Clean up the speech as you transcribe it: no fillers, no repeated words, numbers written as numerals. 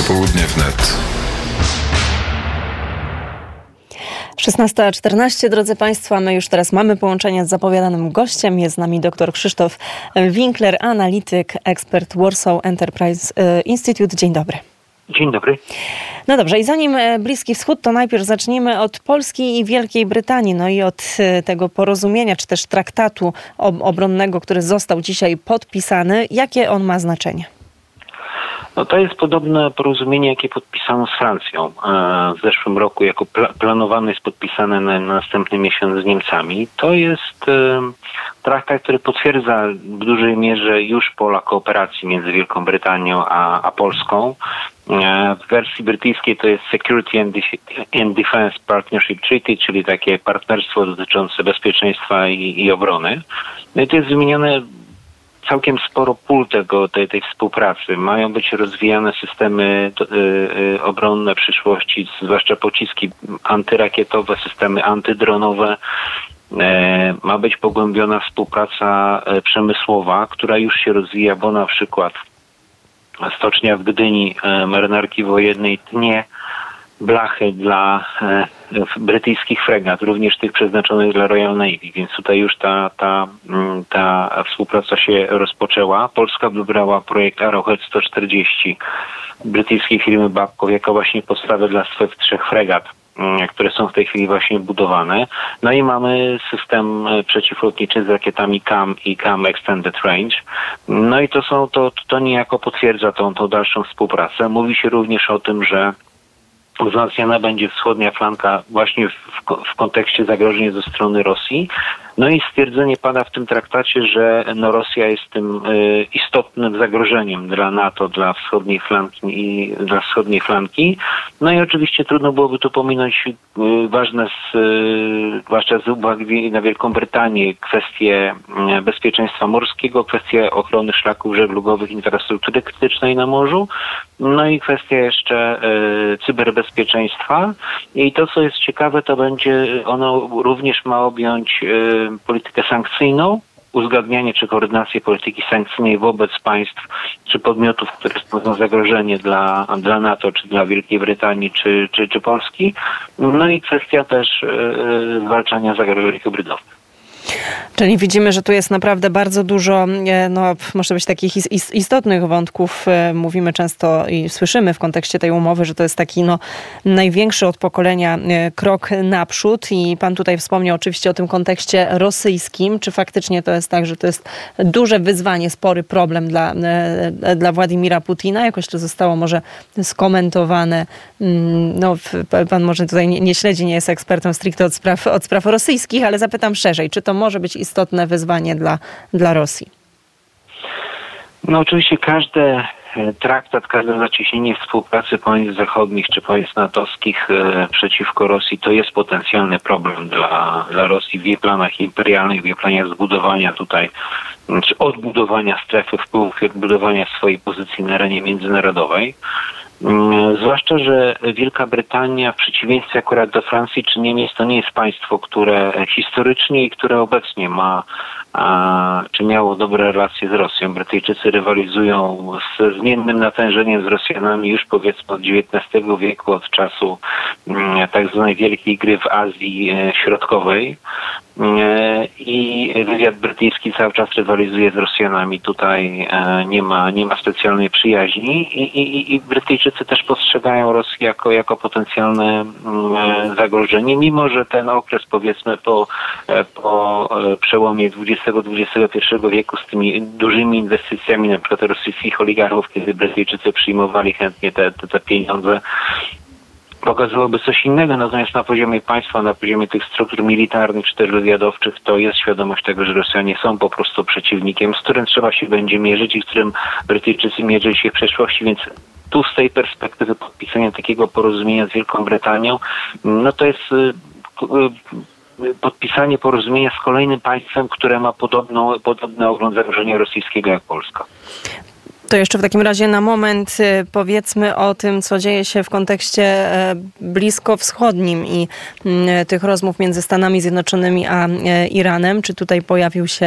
Popołudnie wnet. 16:14, drodzy Państwo, my już teraz mamy połączenie z zapowiadanym gościem. Jest z nami dr Krzysztof Winkler, analityk, ekspert Warsaw Enterprise Institute. Dzień dobry. Dzień dobry. No dobrze, i zanim Bliski Wschód, to najpierw zacznijmy od Polski i Wielkiej Brytanii, no i od tego porozumienia, czy też traktatu obronnego, który został dzisiaj podpisany. Jakie on ma znaczenie? No to jest podobne porozumienie, jakie podpisano z Francją w zeszłym roku, jako planowane jest podpisane na następny miesiąc z Niemcami. To jest traktat, który potwierdza w dużej mierze już pola kooperacji między Wielką Brytanią a Polską. W wersji brytyjskiej to jest Security and Defence Partnership Treaty, czyli takie partnerstwo dotyczące bezpieczeństwa i obrony. No i to jest wymienione całkiem sporo pól tej współpracy. Mają być rozwijane systemy obronne przyszłości, zwłaszcza pociski antyrakietowe, systemy antydronowe. Ma być pogłębiona współpraca przemysłowa, która już się rozwija, bo na przykład stocznia w Gdyni marynarki wojennej tnie blachy dla brytyjskich fregat, również tych przeznaczonych dla Royal Navy, więc tutaj już ta współpraca się rozpoczęła. Polska wybrała projekt Arrowhead 140 brytyjskiej firmy Babcock jako właśnie podstawę dla swych 3 fregat, które są w tej chwili właśnie budowane. No i mamy system przeciwlotniczy z rakietami CAM i CAM Extended Range. No i to niejako potwierdza tą dalszą współpracę. Mówi się również o tym, że wzmacniana będzie wschodnia flanka właśnie w kontekście zagrożeń ze strony Rosji. No i stwierdzenie pada w tym traktacie, że Rosja jest tym istotnym zagrożeniem dla NATO, dla wschodniej flanki. No i oczywiście trudno byłoby tu pominąć ważne, zwłaszcza z uwagi na Wielką Brytanię, kwestie bezpieczeństwa morskiego, kwestie ochrony szlaków żeglugowych, infrastruktury krytycznej na morzu, no i kwestia jeszcze cyberbezpieczeństwa. I to, co jest ciekawe, to będzie ono również ma objąć politykę sankcyjną, uzgadnianie czy koordynację polityki sankcyjnej wobec państw czy podmiotów, które stanowią zagrożenie dla NATO, czy dla Wielkiej Brytanii, czy Polski. No i kwestia też zwalczania zagrożeń hybrydowych. Czyli widzimy, że tu jest naprawdę bardzo dużo, może być takich istotnych wątków. Mówimy często i słyszymy w kontekście tej umowy, że to jest taki największy od pokolenia krok naprzód. I pan tutaj wspomniał oczywiście o tym kontekście rosyjskim. Czy faktycznie to jest tak, że to jest duże wyzwanie, spory problem dla Władimira Putina? Jakoś to zostało może skomentowane. Pan może tutaj nie śledzi, nie jest ekspertem stricte od spraw rosyjskich, ale zapytam szerzej, czy to może być istotne wyzwanie dla Rosji? No oczywiście każdy traktat, każde zacieśnienie współpracy państw zachodnich czy państw natowskich przeciwko Rosji to jest potencjalny problem dla Rosji w jej planach imperialnych, w jej planach zbudowania tutaj, czy odbudowania strefy wpływów i odbudowania swojej pozycji na arenie międzynarodowej. Zwłaszcza, że Wielka Brytania w przeciwieństwie akurat do Francji czy Niemiec to nie jest państwo, które historycznie i które obecnie miało dobre relacje z Rosją. Brytyjczycy rywalizują z zmiennym natężeniem z Rosjanami już powiedzmy od XIX wieku, od czasu tak zwanej wielkiej gry w Azji Środkowej. I wywiad brytyjski cały czas rywalizuje z Rosjanami. Tutaj nie ma specjalnej przyjaźni i Brytyjczycy też postrzegają Rosję jako potencjalne zagrożenie, mimo że ten okres powiedzmy po przełomie XX-XXI wieku z tymi dużymi inwestycjami na przykład rosyjskich oligarchów, kiedy Brytyjczycy przyjmowali chętnie te pieniądze, pokazywałoby coś innego, natomiast na poziomie państwa, na poziomie tych struktur militarnych czy też wywiadowczych to jest świadomość tego, że Rosjanie są po prostu przeciwnikiem, z którym trzeba się będzie mierzyć i z którym Brytyjczycy mierzyli się w przeszłości, więc tu z tej perspektywy podpisania takiego porozumienia z Wielką Brytanią, no to jest podpisanie porozumienia z kolejnym państwem, które ma podobny ogląd zagrożenia rosyjskiego jak Polska. To jeszcze w takim razie na moment powiedzmy o tym, co dzieje się w kontekście bliskowschodnim i tych rozmów między Stanami Zjednoczonymi a Iranem. Czy tutaj pojawił się